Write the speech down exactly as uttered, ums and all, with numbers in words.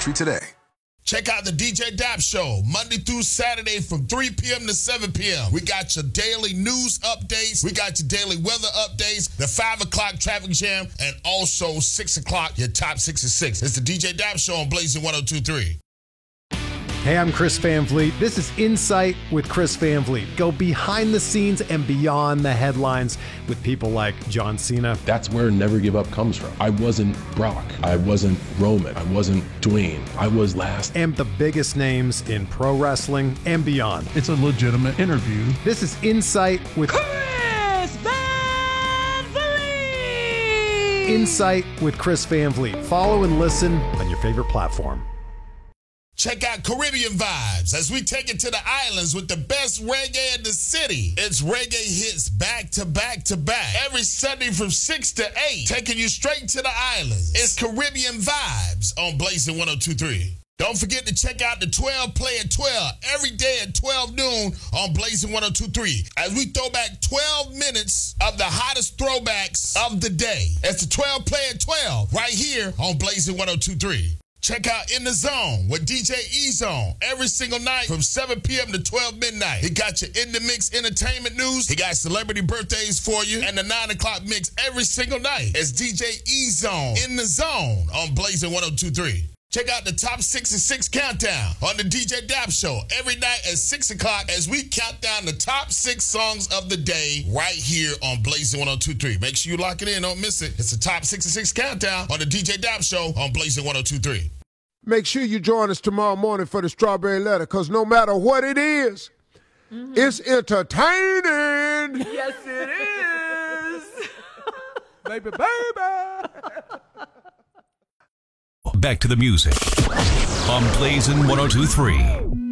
country today. Check out the D J Dap Show, Monday through Saturday from three p.m. to seven p.m. We got your daily news updates. We got your daily weather updates, the five o'clock traffic jam, and also six o'clock, your top sixty-six. It's the D J Dap Show on Blazing one oh two point three. Hey, I'm Chris Van Vliet. This is Insight with Chris Van Vliet. Go behind the scenes and beyond the headlines with people like John Cena. That's where Never Give Up comes from. I wasn't Brock. I wasn't Roman. I wasn't Dwayne. I was last. And the biggest names in pro wrestling and beyond. It's a legitimate interview. This is Insight with Chris Van Vliet. Insight with Chris Van Vliet. Follow and listen on your favorite platform. Check out Caribbean Vibes as we take it to the islands with the best reggae in the city. It's reggae hits back to back to back every Sunday from six to eight, taking you straight to the islands. It's Caribbean Vibes on Blazing one oh two point three. Don't forget to check out the twelve Play at twelve every day at twelve noon on Blazing one oh two point three as we throw back twelve minutes of the hottest throwbacks of the day. It's the twelve Play at twelve right here on Blazing one oh two point three. Check out In the Zone with D J E-Zone every single night from seven p.m. to twelve midnight. He got your In the Mix entertainment news. He got celebrity birthdays for you and the nine o'clock mix every single night. It's D J E-Zone In the Zone on Blazing one oh two point three. Check out the Top sixty-six Countdown on the D J Dap Show every night at six o'clock as we count down the top six songs of the day right here on Blazing one oh two point three. Make sure you lock it in. Don't miss it. It's the Top sixty-six Countdown on the D J Dap Show on Blazing one oh two point three. Make sure you join us tomorrow morning for the Strawberry Letter, because no matter what it is, mm-hmm. it's entertaining. Yes, it is. Baby, baby. Back to the music on Blazing one oh two point three.